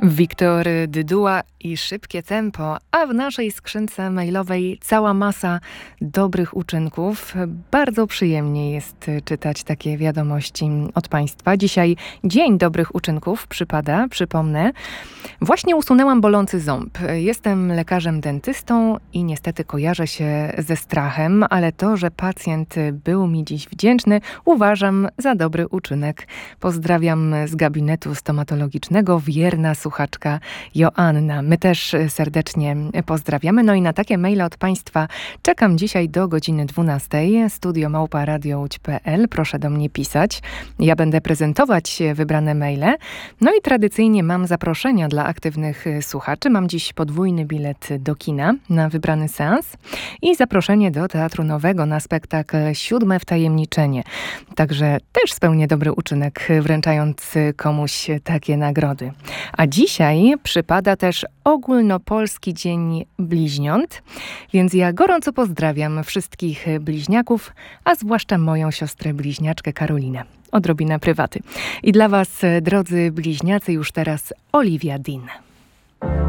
Wiktor Dyduła i szybkie tempo, a w naszej skrzynce mailowej cała masa dobrych uczynków. Bardzo przyjemnie jest czytać takie wiadomości od Państwa. Dzisiaj Dzień Dobrych Uczynków przypada, przypomnę. Właśnie usunęłam bolący ząb. Jestem lekarzem dentystą i niestety kojarzę się ze strachem, ale to, że pacjent był mi dziś wdzięczny, uważam za dobry uczynek. Pozdrawiam z gabinetu stomatologicznego, wierna słuchaczka Joanna. My też serdecznie pozdrawiamy. No i na takie maile od Państwa czekam dzisiaj do godziny 12. studio@radiołódź.pl. Proszę do mnie pisać. Ja będę prezentować wybrane maile. No i tradycyjnie mam zaproszenia dla aktywnych słuchaczy. Mam dziś podwójny bilet do kina na wybrany seans i zaproszenie do Teatru Nowego na spektakl 7 Wtajemniczenie. Także też spełnię dobry uczynek, wręczając komuś takie nagrody. A dzisiaj przypada też Ogólnopolski Dzień Bliźniąt, więc ja gorąco pozdrawiam wszystkich bliźniaków, a zwłaszcza moją siostrę bliźniaczkę Karolinę. Odrobina prywaty. I dla Was, drodzy bliźniacy, już teraz Olivia Dean.